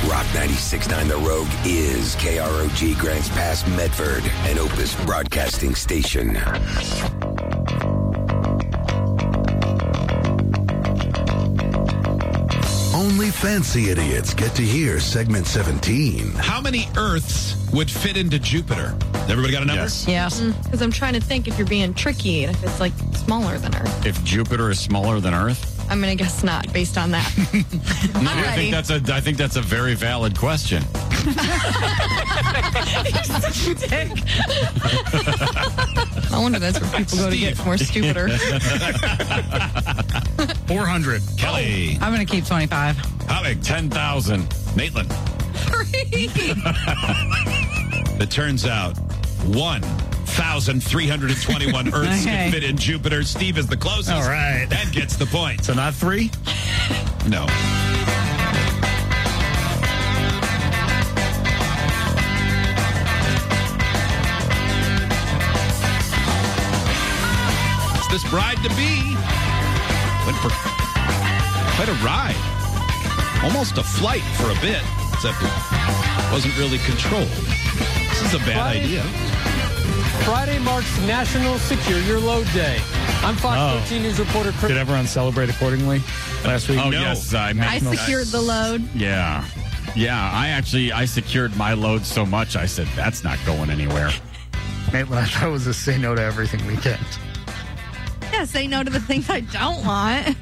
Rock 96.9 The Rogue is KROG Grants Pass, Medford, an Opus broadcasting station. Only fancy idiots get to hear segment 17. How many Earths would fit into Jupiter? Everybody got a number? Yes. Because I'm trying to think if you're being tricky and if it's like smaller than Earth. If Jupiter is smaller than Earth? I'm going to guess not based on that. I think that's a very valid question. I wonder that's where people go to get more stupider. 400. Kelly. I'm going to keep 25. How 10,000. Maitland. 3. It turns out 1,321 Earths can fit in Jupiter. Steve is the closest. All right. And gets the point. So not 3? No. It's this bride-to-be. Went for quite a ride. Almost a flight for a bit, except it wasn't really controlled. This is a bad idea. Friday marks National Secure Your Load Day. I'm Fox 13 News reporter Chris. Did everyone celebrate accordingly last week? Oh, yes. I secured the load. Yeah. Yeah, I secured my load so much, I said, that's not going anywhere. Maitland, I thought it was a say no to everything weekend. Yeah, say no to the things I don't want.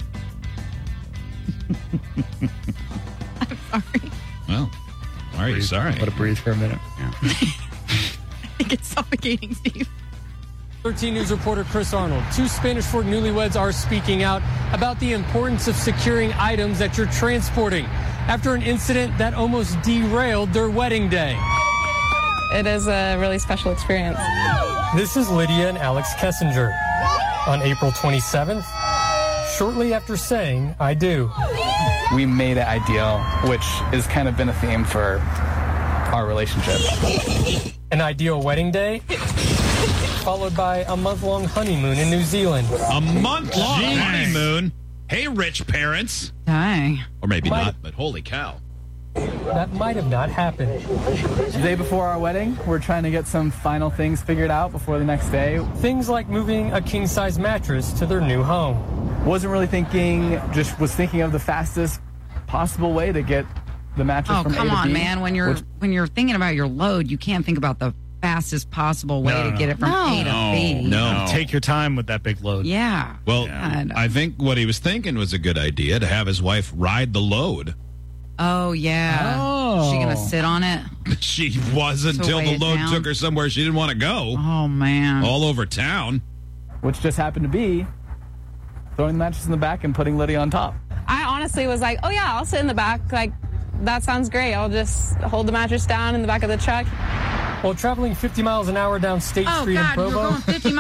I'm sorry. Well, are you sorry? Let it breathe for a minute. Yeah. I think it's suffocating, Steve. 13 News reporter Chris Arnold. 2 Spanish Fork newlyweds are speaking out about the importance of securing items that you're transporting after an incident that almost derailed their wedding day. It is a really special experience. This is Lydia and Alex Kessinger. On April 27th, shortly after saying, I do. We made it ideal, which has kind of been a theme for our relationship. An ideal wedding day, followed by a month-long honeymoon in New Zealand. A month-long honeymoon? Hey, rich parents. Dang. Or maybe not, but holy cow. That might have not happened. The day before our wedding, we're trying to get some final things figured out before the next day. Things like moving a king-size mattress to their new home. Wasn't really thinking, just was thinking of the fastest possible way to get the mattress from A to B. Oh, come on, man. When you're thinking about your load, you can't think about the fastest possible way to get it from A to B. No. Take your time with that big load. Yeah. Well, I think what he was thinking was a good idea, to have his wife ride the load. Oh, yeah. Oh. Is she going to sit on it? She was until the load took her somewhere she didn't want to go. Oh, man. All over town. Which just happened to be throwing the mattress in the back and putting Lydia on top. I honestly was like, oh yeah, I'll sit in the back. Like, that sounds great. I'll just hold the mattress down in the back of the truck. While traveling 50 miles an hour down State Street in Provo. You're going 50 miles